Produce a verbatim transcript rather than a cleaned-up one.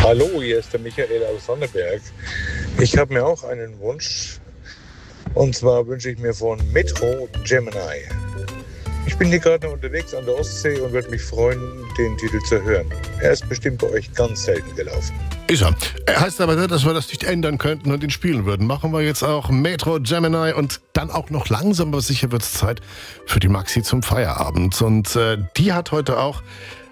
Hallo, hier ist der Michael aus Sonneberg. Ich habe mir auch einen Wunsch. Und zwar wünsche ich mir von Metro Gemini. Ich bin hier gerade noch unterwegs an der Ostsee und würde mich freuen, den Titel zu hören. Er ist bestimmt bei euch ganz selten gelaufen. Ist er. Er heißt aber nicht, dass wir das nicht ändern könnten und ihn spielen würden. Machen wir jetzt auch Metro Gemini und dann auch noch langsam, aber sicher wird es Zeit für die Maxi zum Feierabend. Und äh, die hat heute auch